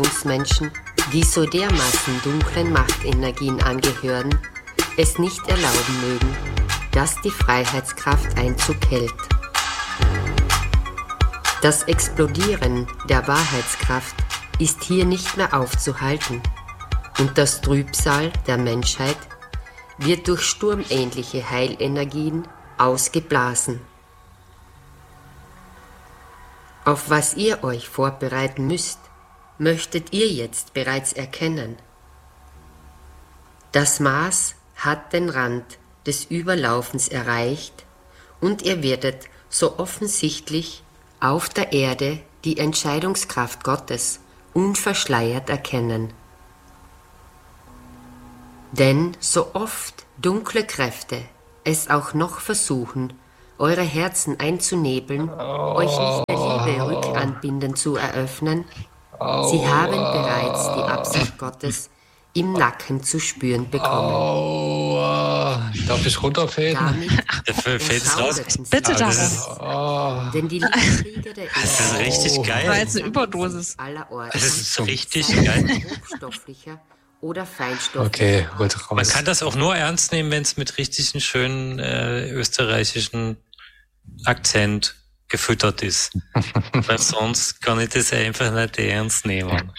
Menschen, die so dermaßen dunklen Machtenergien angehören, es nicht erlauben mögen, dass die Freiheitskraft Einzug hält. Das Explodieren der Wahrheitskraft ist hier nicht mehr aufzuhalten und das Trübsal der Menschheit wird durch sturmähnliche Heilenergien ausgeblasen. Auf was ihr euch vorbereiten müsst, möchtet ihr jetzt bereits erkennen. Das Maß hat den Rand des Überlaufens erreicht und ihr werdet so offensichtlich auf der Erde die Entscheidungskraft Gottes unverschleiert erkennen. Denn so oft dunkle Kräfte es auch noch versuchen, eure Herzen einzunebeln, euch nicht der Liebe Rückanbinden zu eröffnen, sie haben bereits die Absicht Gottes im Nacken zu spüren bekommen. Darf ich runterfällen? Damit fällt's raus. Bitte denn die Liebeskrieger der Das ist Erde richtig geil. war jetzt eine Überdosis. Das ist richtig geil. hochstofflicher oder feinstofflicher. Okay, gut raus. Man kann das auch nur ernst nehmen, wenn es mit richtigen schönen österreichischen Akzent gefüttert ist. Weil sonst kann ich das einfach nicht ernst nehmen.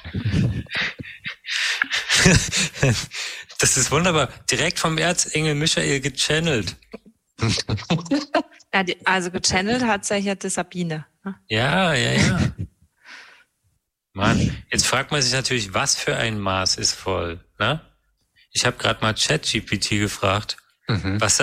Das ist wunderbar. Direkt vom Erzengel Michael gechannelt. Ja, also gechannelt hat sich ja die Sabine. Ja. Mann, jetzt fragt man sich natürlich, was für ein Maß ist voll, ne? Ich habe gerade mal ChatGPT gefragt, was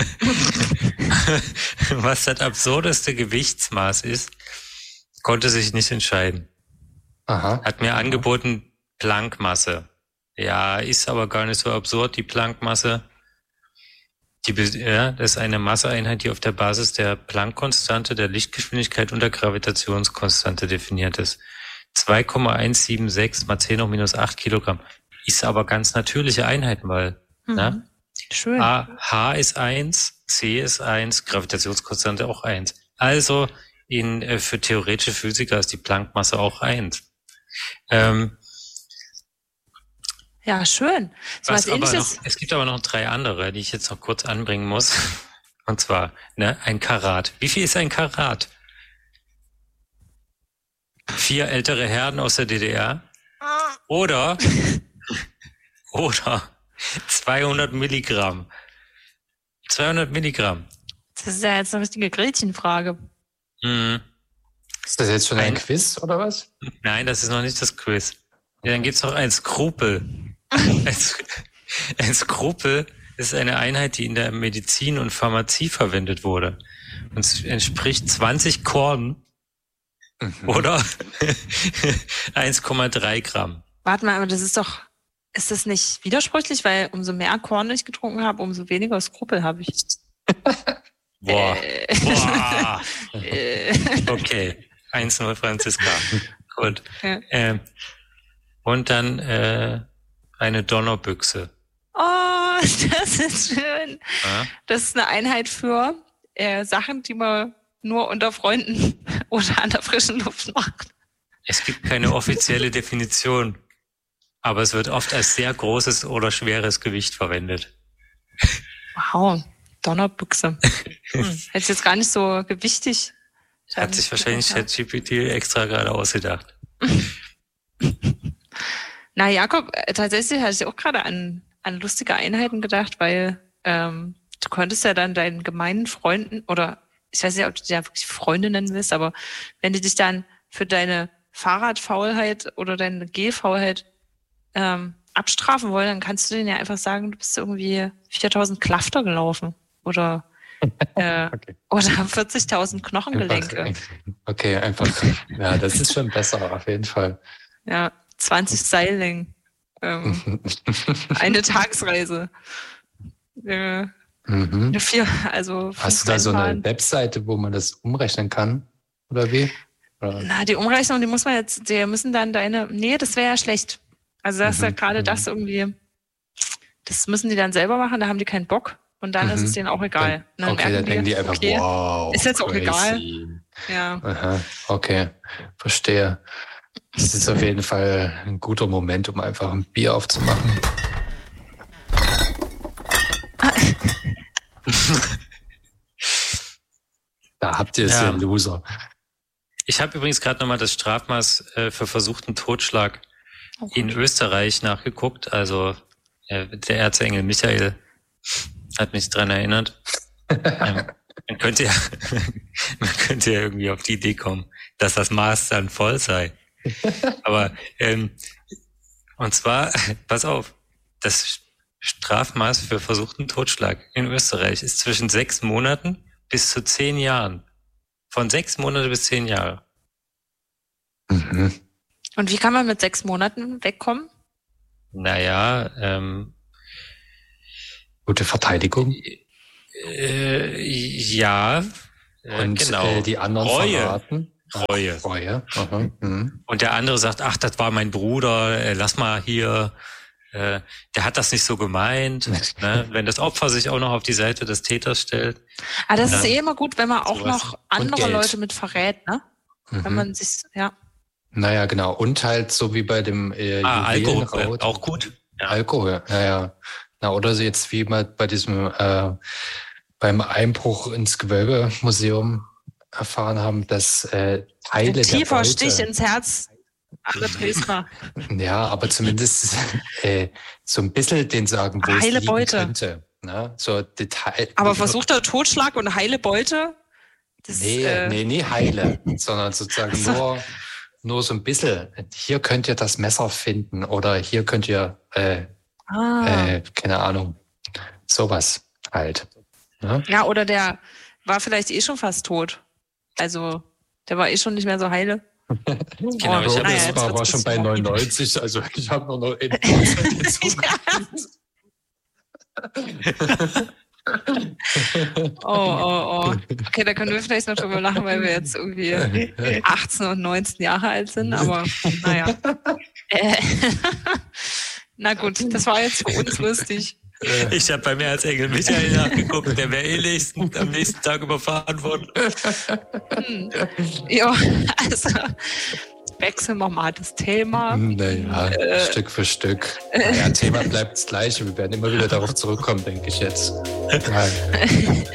das absurdeste Gewichtsmaß ist, konnte sich nicht entscheiden. Aha. Hat mir angeboten Planckmasse. Ja, ist aber gar nicht so absurd, die Planckmasse. Das ist eine Masseeinheit, die auf der Basis der Planck-Konstante, der Lichtgeschwindigkeit und der Gravitationskonstante definiert ist. 2,176 mal 10 hoch minus 8 Kilogramm. Ist aber ganz natürliche Einheiten, weil ne? Schön. H ist 1, C ist 1, Gravitationskonstante auch 1. Also für theoretische Physiker ist die Planck-Masse auch 1. Ja, schön. So was Ähnliches. Es gibt aber noch 3 andere, die ich jetzt noch kurz anbringen muss. Und zwar, ein Karat. Wie viel ist ein Karat? 4 ältere Herren aus der DDR. Oder 200 Milligramm. 200 Milligramm. Das ist ja jetzt eine richtige Gretchenfrage. Ist das jetzt schon ein Quiz oder was? Nein, das ist noch nicht das Quiz. Ja, dann gibt's noch ein Skrupel. Ein Skrupel ist eine Einheit, die in der Medizin und Pharmazie verwendet wurde. Und es entspricht 20 Korn oder 1,3 Gramm. Warte mal, aber ist das nicht widersprüchlich? Weil umso mehr Korn ich getrunken habe, umso weniger Skrupel habe ich. Boah. Okay. 1-0 Franziska. Gut. Ja. Und dann eine Donnerbüchse. Oh, das ist schön. Ja? Das ist eine Einheit für Sachen, die man nur unter Freunden oder an der frischen Luft macht. Es gibt keine offizielle Definition, aber es wird oft als sehr großes oder schweres Gewicht verwendet. Wow, Donnerbüchse. Hätte jetzt gar nicht so gewichtig. Hat sich wahrscheinlich ChatGPT extra gerade ausgedacht. Na, Jakob, tatsächlich hatte ich auch gerade an lustige Einheiten gedacht, weil du konntest ja dann deinen gemeinen Freunden, oder ich weiß nicht, ob du dich ja wirklich Freunde nennen willst, aber wenn die dich dann für deine Fahrradfaulheit oder deine Gehfaulheit abstrafen wollen, dann kannst du denen ja einfach sagen, du bist irgendwie 4.000 Klafter gelaufen oder okay. Oder 40.000 Knochengelenke. Okay, einfach. Ja, das ist schon besser, auf jeden Fall. Ja, 20 Seillängen. Eine Tagesreise. Hast du da so eine Webseite, wo man das umrechnen kann? Oder wie? Oder? Na, die Umrechnung, die müssen dann das wäre ja schlecht. Also das ist ja gerade das irgendwie, das müssen die dann selber machen, da haben die keinen Bock und dann ist es denen auch egal. Dann denken die einfach, wow, ist jetzt auch crazy. egal. Ja. Aha, okay, verstehe. Das ist auf jeden Fall ein guter Moment, um einfach ein Bier aufzumachen. Da habt ihr es, ja, Loser. Ich habe übrigens gerade nochmal das Strafmaß für versuchten Totschlag in Österreich nachgeguckt. Also der Erzengel Michael hat mich dran erinnert. Man könnte ja irgendwie auf die Idee kommen, dass das Maß dann voll sei. Aber und zwar, pass auf, das Strafmaß für versuchten Totschlag in Österreich ist zwischen 6 Monaten bis zu 10 Jahren. Von 6 Monate bis 10 Jahre. Mhm. Und wie kann man mit 6 Monaten wegkommen? Naja, gute Verteidigung. Ja. Und genau. Die anderen verraten. Reue. Aha. Mhm. Und der andere sagt, ach, das war mein Bruder, lass mal hier, der hat das nicht so gemeint. Ne? Wenn das Opfer sich auch noch auf die Seite des Täters stellt. Aber das ist immer gut, wenn man auch noch andere Leute mit verrät, ne? Mhm. Wenn man sich, ja. Naja, genau. Und halt so wie bei dem Alkohol, auch gut. Ja. Alkohol, naja. Na, oder so jetzt wie mal bei diesem beim Einbruch ins Gewölbemuseum erfahren haben, dass Teile der Beute... Tiefer Stich ins Herz aller Dresdner. Ja, aber zumindest so ein bisschen den sagen, wo heile es liegen Beute könnte. Ne? So Detail. Aber versuchter Totschlag und heile Beute? Nee, heile, sondern sozusagen nur so ein bisschen. Hier könnt ihr das Messer finden oder hier könnt ihr, keine Ahnung, sowas halt. Ne? Ja, oder der war vielleicht schon fast tot. Also, der war schon nicht mehr so heile. Genau, das war schon bei 99, also ich habe nur noch 1% Oh. Okay, da können wir vielleicht noch drüber lachen, weil wir jetzt irgendwie 18 und 19 Jahre alt sind, aber naja. Na gut, das war jetzt für uns lustig. Ich habe bei mir als Engel Michael nachgeguckt, der wäre am nächsten Tag überfahren worden. Ja, also wechseln wir mal das Thema. Naja, Stück für Stück. Naja, Thema bleibt das gleiche. Wir werden immer wieder darauf zurückkommen, denke ich jetzt. Nein.